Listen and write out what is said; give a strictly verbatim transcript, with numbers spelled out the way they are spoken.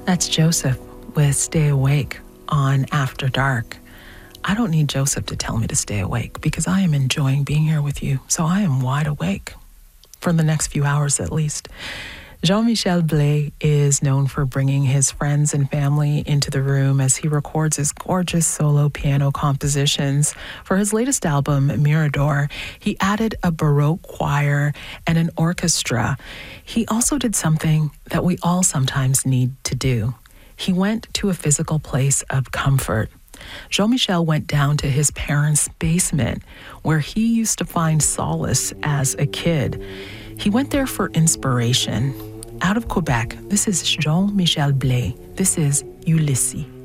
That's Joseph with Stay Awake on After Dark. I don't need Joseph to tell me to stay awake because I am enjoying being here with you. So I am wide awake for the next few hours at least. Jean-Michel Blais is known for bringing his friends and family into the room as he records his gorgeous solo piano compositions. For his latest album, Mirador, he added a Baroque choir and an orchestra. He also did something that we all sometimes need to do. He went to a physical place of comfort. Jean-Michel went down to his parents' basement where he used to find solace as a kid. He went there for inspiration. Out of Quebec, this is Jean-Michel Blais. This is Ulysses.